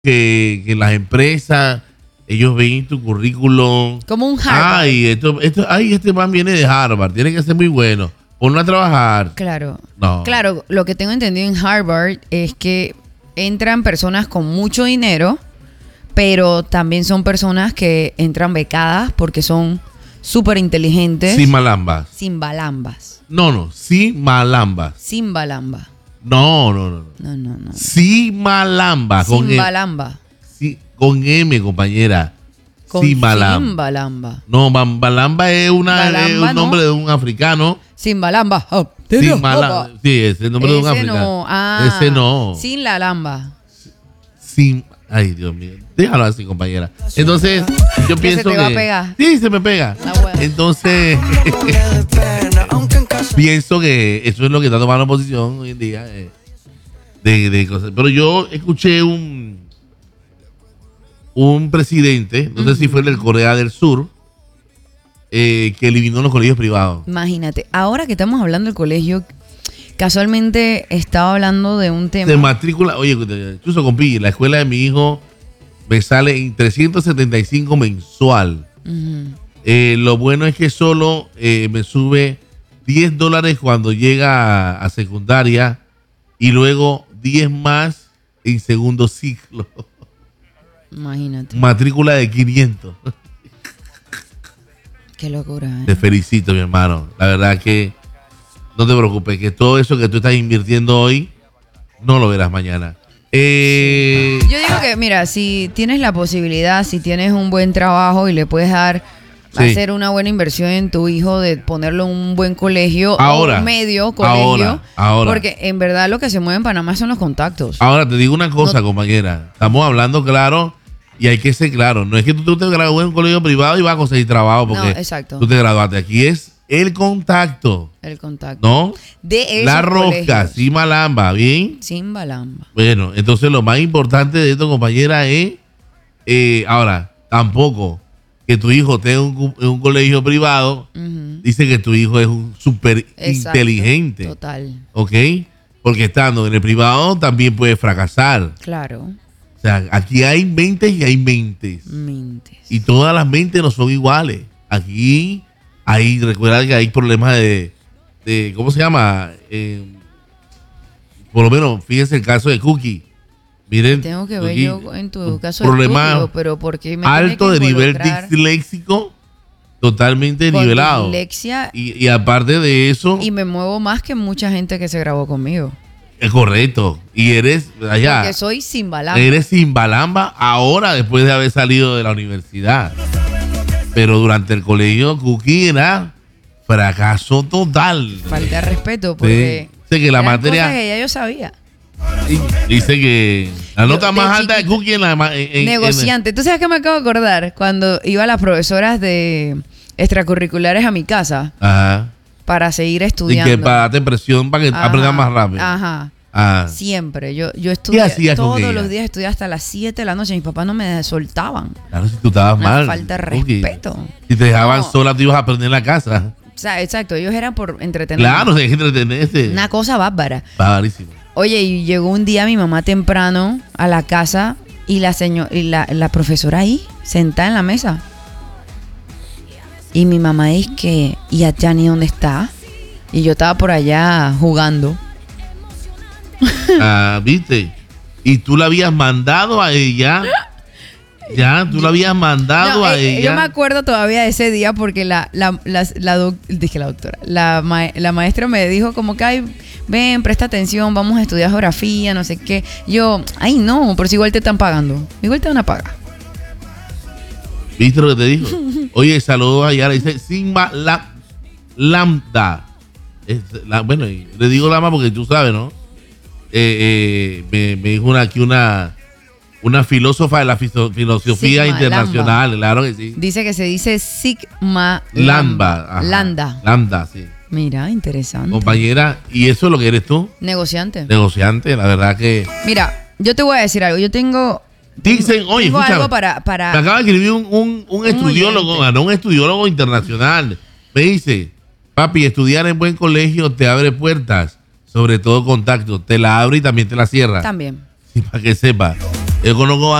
que las empresas, ellos ven tu currículum. Como un Harvard. Este man viene de Harvard, tiene que ser muy bueno. Ponlo a trabajar. Claro. No. Claro, lo que tengo entendido en Harvard es que entran personas con mucho dinero, pero también son personas que entran becadas porque son súper inteligentes. Sin malambas. Sin balambas. No, sin malambas. Sin balamba. No. No. Sin malambas. Sin balamba. Con M, compañera. Sin balamba. balamba. No, balamba es un nombre de un africano. Sin balamba. Sin balamba. Sí, es el nombre de un africano. Ese no. Sin la lamba. Ay, Dios mío. Déjalo así, compañera. Entonces, yo pienso se te va a pegar. Sí, se me pega. Entonces, pienso que eso es lo que está tomando posición hoy en día. De cosas. Pero yo escuché un presidente, no sé si fue el de Corea del Sur, que eliminó los colegios privados. Imagínate, ahora que estamos hablando del colegio, casualmente estaba hablando de un tema. Se matrícula, oye, Chuzo compi, la escuela de mi hijo me sale en 375 mensual. Lo bueno es que solo me sube $10 cuando llega a secundaria y luego 10 más en segundo ciclo. Imagínate. Matrícula de 500. Qué locura, ¿eh? Te felicito, mi hermano. La verdad que no te preocupes, que todo eso que tú estás invirtiendo hoy no lo verás mañana. Yo digo que, mira, si tienes la posibilidad, si tienes un buen trabajo y le puedes dar, hacer una buena inversión en tu hijo, de ponerlo en un buen colegio o un medio colegio. Ahora. Porque en verdad lo que se mueve en Panamá son los contactos. Ahora te digo una cosa, compañera. Estamos hablando claro y hay que ser claro. No es que tú te gradúes en un colegio privado y vas a conseguir trabajo porque exacto. Tú te graduaste. Aquí es el contacto. El contacto. ¿No? De esos la rosca, colegios. sin malamba, ¿bien? Sin balamba. Bueno, entonces lo más importante de esto, compañera, es ahora, tampoco que tu hijo esté en un colegio privado, dice que tu hijo es un súper inteligente. Total. ¿Ok? Porque estando en el privado también puede fracasar. Claro. O sea, aquí hay mentes y hay mentes. Y todas las mentes no son iguales. Aquí recuerda que hay problemas de ¿cómo se llama? Por lo menos, fíjense el caso de Cookie. Miren. Tengo que ver yo en tu caso problema pero porque me alto de nivel disléxico, totalmente con nivelado. Dislexia. Y aparte de eso. Y me muevo más que mucha gente que se grabó conmigo. Es correcto. Y eres allá. Porque soy sin balamba. Eres sin balamba ahora, después de haber salido de la universidad. Pero durante el colegio, Cookie era fracaso total. Falta de respeto, porque sé que la materia. Cosas que ya yo sabía. Dice que la nota más alta de Cookie en la. Negociante. ¿Tú sabes qué me acabo de acordar? Cuando iba las profesoras de extracurriculares a mi casa. Ajá. Para seguir estudiando. Y que para darte presión para que aprendas más rápido. Ajá. Siempre. Yo estudié todos los días, estudié hasta las 7 de la noche. Mis papás no me soltaban. Claro, si tú estabas mal. Falta de respeto. Si te dejaban sola, tú ibas a aprender en la casa. O sea, exacto. Ellos eran por entretener. Claro, hay que entretenerse. Una cosa bárbara. Barbarísimo. Oye, y llegó un día mi mamá temprano a la casa y la profesora ahí, sentada en la mesa. Y mi mamá dice que, ¿y a Jani dónde está? Y yo estaba por allá jugando. ¿Viste? Y tú la habías mandado a ella. Ya, tú la habías mandado a ella. Yo me acuerdo todavía de ese día porque la doctora, la maestra me dijo como que, ay, ven, presta atención, vamos a estudiar geografía, no sé qué. Yo, ay, no, pero si igual te están pagando. Igual te van a pagar. ¿Viste lo que te dijo? Oye, saludos allá, le dice Sigma Lambda. Bueno, le digo Lambda porque tú sabes, ¿no? Me dijo aquí una filósofa de la filosofía Sigma internacional, Lambda. Claro que sí. Dice que se dice Sigma Lambda. Lambda, sí. Mira, interesante. Compañera, ¿y eso es lo que eres tú? Negociante, la verdad que. Mira, yo te voy a decir algo. Yo tengo. Dicen, oye, tengo escucha, algo para. Me acaba de escribir un estudiólogo internacional. Me dice, papi, estudiar en buen colegio te abre puertas, sobre todo contacto. Te la abre y también te la cierra. También. Y para que sepa. Yo conozco